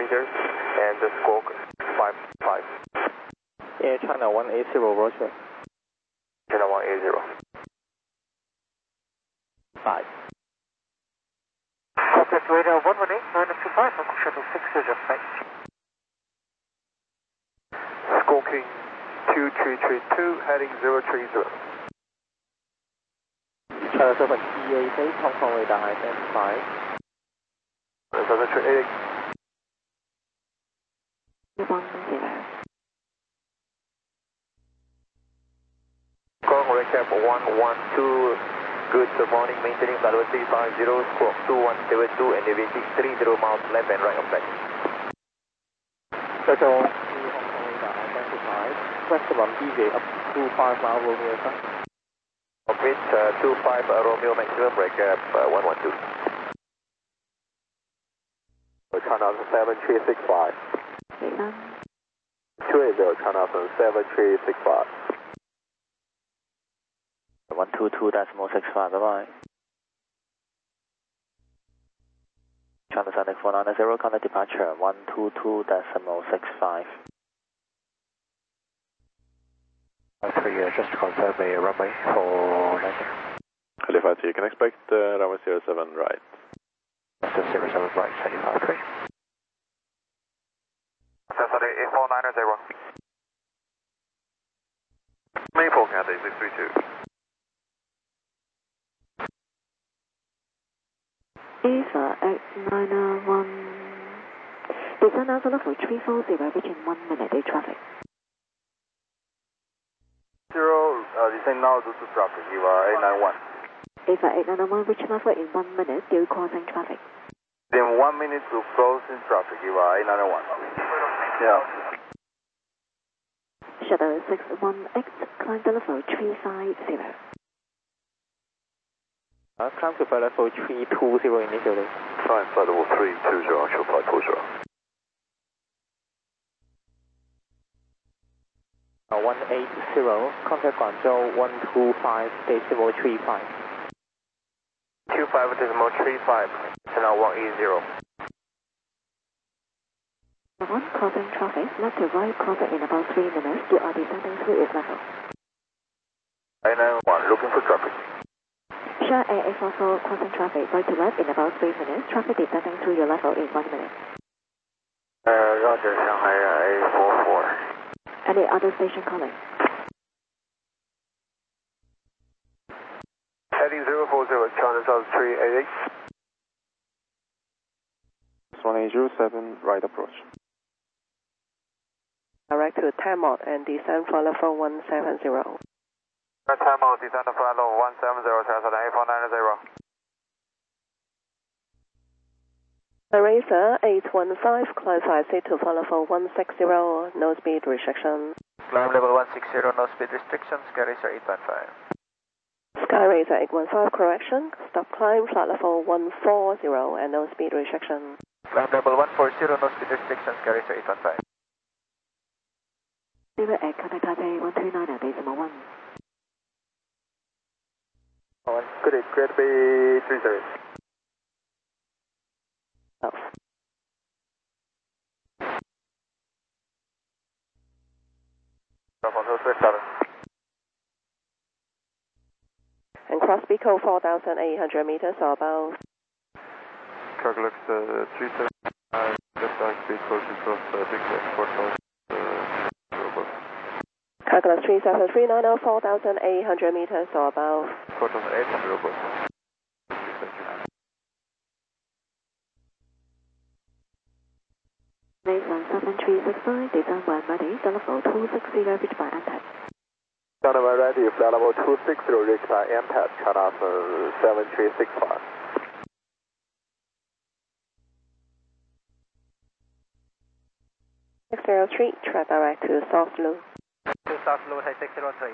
passengers and the squawk 55. Air China 180, roger. China 180. 5. Contact radar 118-925, Local Shuttle 605. Squawking 2332, heading 030. China 7 EAC, Hong Kong radar identified. 738. Kong recap 112, good morning, maintaining velocity 50, squawk 2172 and deviating 30 miles left and right of flight. China 2 Hong Kong radar identified. Maximum deviate up to 5 miles Romeo, sir. Orbit 25 Romeo maximum recap 112. China 7365. 280, China 7365. 122.65, bye-bye. China Sonic 490, contact departure 122.65. 3, just to confirm a runway for landing. Halifax, you can expect runway 07 right. 07 right, 25-3. Saturday 8490. Maple Cathay 632. Ava at 901. Descend Alpha level 340, reaching 1 minute, day traffic. 0, descend now due to traffic, you are 891. Ava 8901, reach level in 1 minute, due crossing traffic. Then 1 minute to closing traffic, you are 891. Yeah. Shuttle 618, climb to level 350. Climb to flight level 320 initially. Climb flight level 320, actual flight 40. 180, contact Guangzhou 125.35. 25.35, China 180. 1 crossing traffic, left to right crossing in about 3 minutes, you are descending through its level. 891, looking for traffic. Sha Air 844 crossing traffic, right to left in about 3 minutes, traffic descending through your level in 1 minute. Roger, Shanghai 844. Any other station calling? Heading 040, China South 388. 1807, right approach. Direct to Tamot and descend for level 170. Tamot, descend for level 170, China 8490. Eraser 815, climb 50 to level 160, no speed restriction. Climb level 160, no speed restrictions, Skyracer 815. Skyracer 815, correction, stop climb, flight level 140 and no speed restriction. Climb level 140, no speed restrictions, Skyracer 815. Zero at contact Taipei 139.1. Good, great bay 30. Oh. And cross Pico 4,800 meters or above. Carglass 379, left eye speed closing cross Big Export House, robot. Carglass 37390, 4,800 meters or above. 4800 robot. Mason 7365, descend when ready, level 260, reached by Antac. China when ready, flight level 260, reached by Antac, China 7365. Street, track direct to South Lu. To South Lu, 603.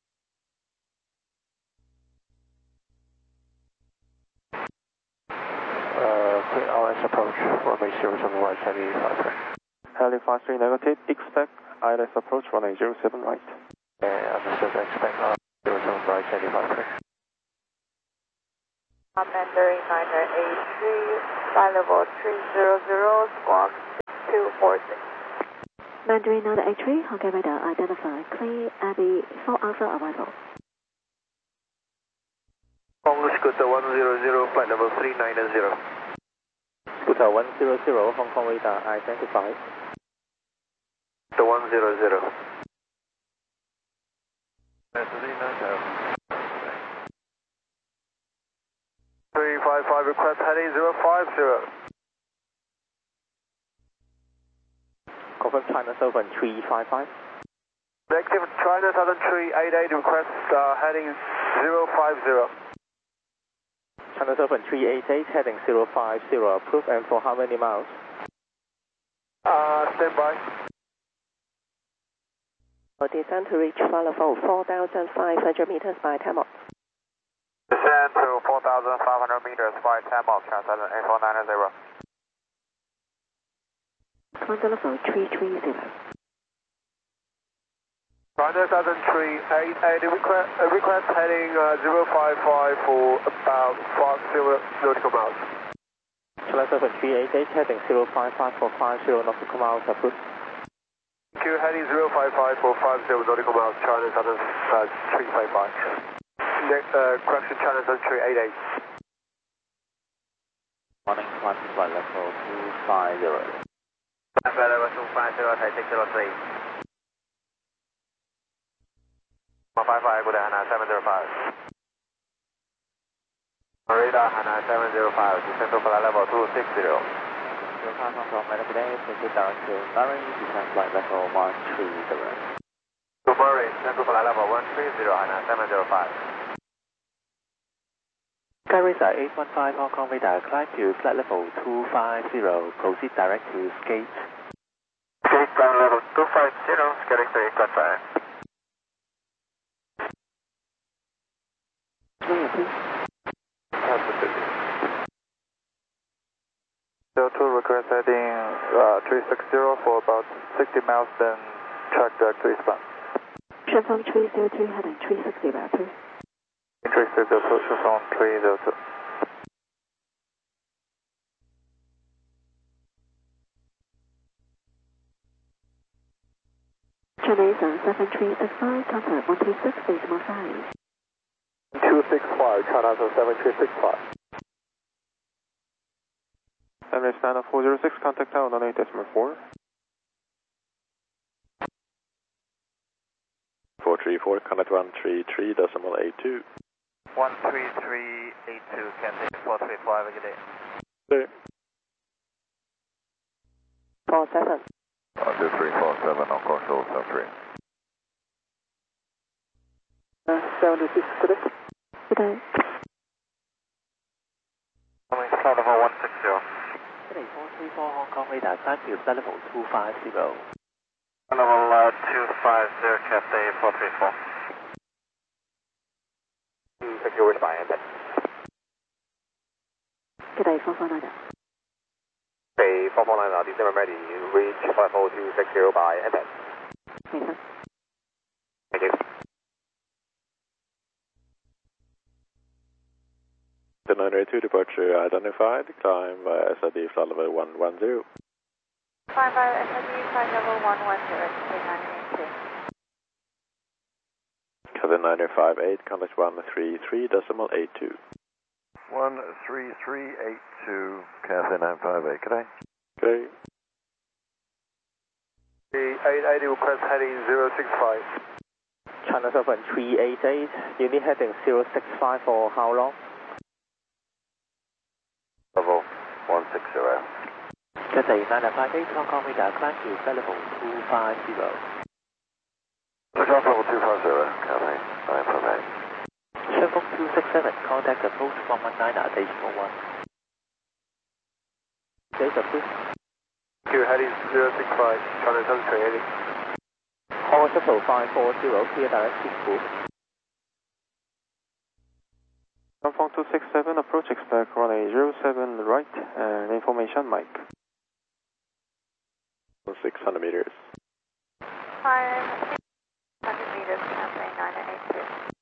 Clear RS approach, runway 07 right, 75. Halifax 3 negative, expect ILS approach runway 07 right. Understood, expect 07 right, 75. Mandarin 9983, flight level 300, squawk 446. Mandarin 983, Honkai radar identify clear Abbey 4 Alpha arrival. Hong Scooter 100, flight level 390. Scooter 100, Hong Kong radar identify. The 100. That's 390. 355 request heading 050. Confirm China Southern 355. Negative China Southern 388 request heading 050. China Southern 388 heading 050 approved, and for how many miles? Stand by. Descend to reach flight level 4,500 meters by Tamil. Descend to 4,500 meters by Tamil, China Southern 8490. Commander level 330. China Southern 388 request heading 055 for about 50 nautical miles. China Southern 388 heading 055 for 50 nautical miles approved. Q heading 055 for 50 nautical miles, China Southern 355. Correction, China Southern 388. Morning, flight level 250. Flight level 250, Thai 603. 155, good day, Hana 705. Radar Hana 705, descend to flight level 260. Hong Kong Mandarin, proceed direct to Murray, descend flight level 130. To Murray, descend to flight level 130, Hana 705. Sky Racer 815 Hong Kong radar, climb to flight level 250, proceed direct to Skate. Skate ground level 250, getting to 815. Clear, please. Delta request heading 360 for about 60 miles, then track direct to eastbound. Shenzhen 303 heading 360 approved. 360 approach on 302. China Eastern 7365, contact 126, decimal 5. 265, China Southern 7365. Emirates 90406, contact tower 18.4. 434, contact 133.82. 13382, Cathay 435, good day. Clear. 47. 12347, Hong Kong Shoal 73. 76 today. Good day. Coming to flight level 160. Heading 434 Hong Kong radar, climb to flight level 250. Level 250, Cathay 434. Thank you, respond, and Good day, 449. Okay, 449, December ready, reach flight level 260 by impact. Thanks, sir. Thank you. The 982 departure identified, climb SID flight level 110. Climb by SID flight level 110, K982. Kevin 958, contact 133.82. 13382, Cathay 958, good day. Okay. The 880 request heading 065. China Southern 388, unit heading 065 for how long? Level 160. Good day, 958 Hong Kong radar, climb to flight level 250. Control level 250, Cathay 958. Shenfeng 267, contact approach 119 at decimal 1. Data approved. Q heading 065, China Southern 380. Hong Shuttle 540, clear direct to school. Hong 267, approach expect runway 07 right, and information mic. 600 meters. Climb 100 meters, Cathay 982.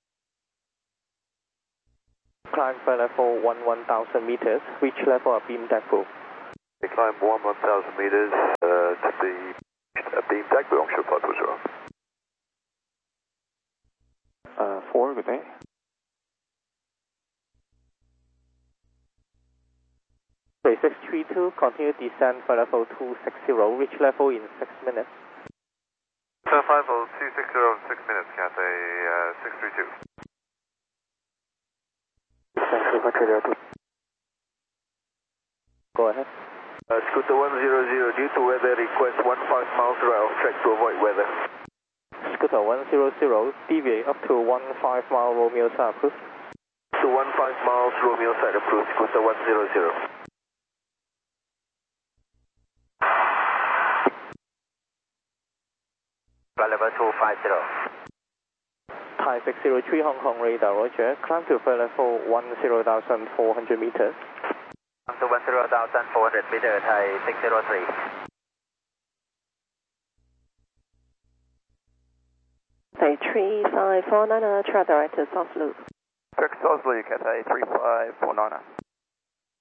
Climb flight level 1000 meters, reach level of beam depot. They climb 1,000 meters, beam deck, longshore 520. 4, good day. Okay, 632, continue descend for level 260, reach level in 6 minutes. 50 260 6 minutes, Cathay 632. Go ahead. Scooter 100, due to weather, request 15 miles right of track to avoid weather. Scooter 100, deviate up to 15 mile Romeo side approved. To 15 miles Romeo side approved, Scooter 100. Flight level 250. Thai 603 Hong Kong radar, roger. Climb to flight level 10,400 meters. Climb to 10,400 meters, Thai 603. Thai 3549, track director South Loop. Direct South Loop, Cathay 3549.